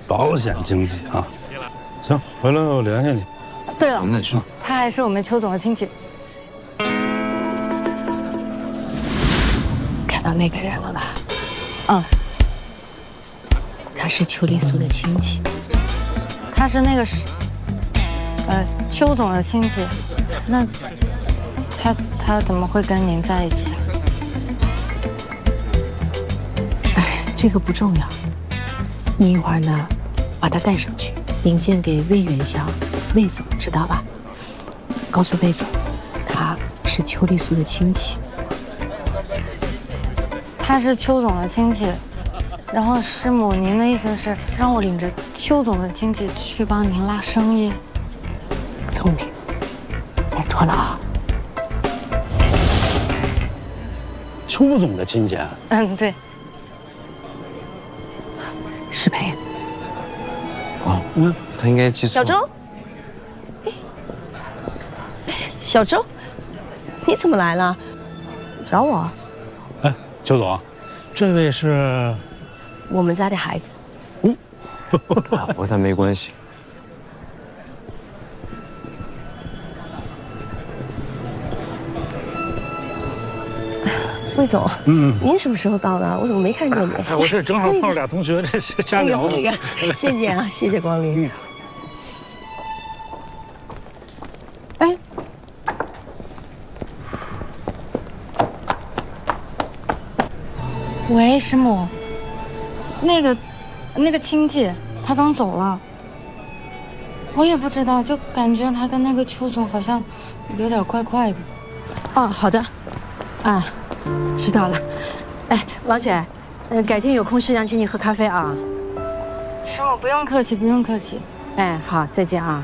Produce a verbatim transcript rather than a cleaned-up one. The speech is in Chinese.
保险经纪啊。行，回来我联系你。 对了， 那去。 他还是我们邱总的亲戚。 看到那个人了吧？ 嗯， 他是邱丽苏的亲戚。 他是那个是，呃，邱总的亲戚。那他他怎么会跟您在一起啊？ 哎，这个不重要。你一会儿呢，把他带上去，引荐给魏元祥，魏总知道吧？告诉魏总，他是邱丽苏的亲戚。 他是邱总的亲戚，然后师母，您的意思是让我领着邱总的亲戚去帮您拉生意？ 聪明，拜托了啊！ 邱总的亲戚啊？ 嗯，对。 适培。 哦，嗯，他应该记错。 小周，哎，小周，你怎么来了？找我？ 哎，邱总，这位是我们家的孩子。 嗯， 啊，和他没关系。 魏总， 嗯， 您什么时候到的？我怎么没看见你？ 哎，我这正好碰上俩同学，这瞎聊。 那个，谢谢啊，谢谢光临。 哎，喂，师母，那个那个亲戚他刚走了，我也不知道，就感觉他跟那个邱总好像有点怪怪的。 哦，好的，啊，知道了。哎，王雪，呃，改天有空是想请你喝咖啡啊。 师母不用客气，不用客气。 哎，好，再见啊。